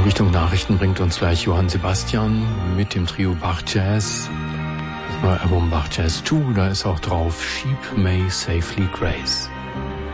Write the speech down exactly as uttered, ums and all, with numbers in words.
Richtung Nachrichten bringt uns gleich Johann Sebastian mit dem Trio Bach Jazz. Das neue Album Bach Jazz zwei, da ist auch drauf Sheep May Safely Graze.